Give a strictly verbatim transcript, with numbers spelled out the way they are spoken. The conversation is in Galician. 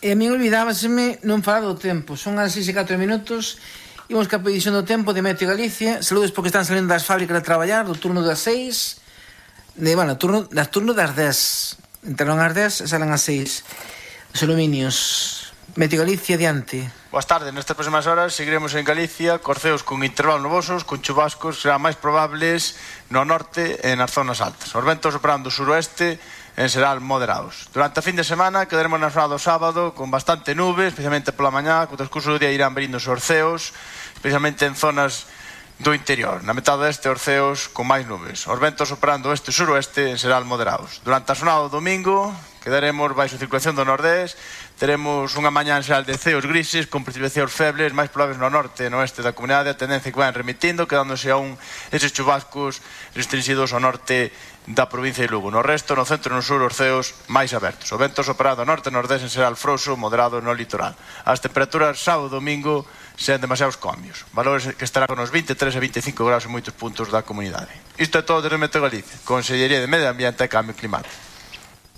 E a min olvidábaseme non falar do tempo. Son as seis e catro minutos. Imos ca previsión do tempo de Meteo Galicia. Saludos porque están salindo das fábricas de traballar, do turno das seis. De, bueno, turno, das turno das dez. Entraron as dez e salen as seis. Os aluminios. Meteo Galicia, diante. Boas tardes, nestas próximas horas seguiremos en Galicia, corceos con intervalos nubosos, con chubascos serán máis probables no norte e nas zonas altas. Os ventos operando suroeste en xeral moderados. Durante a fin de semana quedaremos na zona do sábado con bastante nube, especialmente pola mañá, co transcurso do día irán verindo os orceos, especialmente en zonas do interior. Na metade deste orceos con máis nubes. Os ventos operando oeste e suroeste en xeral moderados. Durante a xornada do domingo quedaremos baixo circulación do nordés, teremos unha mañá en xeral de ceos grises con precipitacións febles máis probables no norte e no oeste da comunidade, a tendencia que van remitindo, quedándose aún eses chubascos restringidos ao norte da provincia de Lugo. No resto, no centro e no sur, os ceos máis abertos. O ventos operado norte e nordés en xeral frouxo, moderado no litoral. As temperaturas sábado e domingo sen demasiados cambios. Valores que estarán con os vinte e tres e vinte e cinco graus en moitos puntos da comunidade. Isto é todo desde Meteo Galicia, Consellería de Medio Ambiente e Cambio Climático.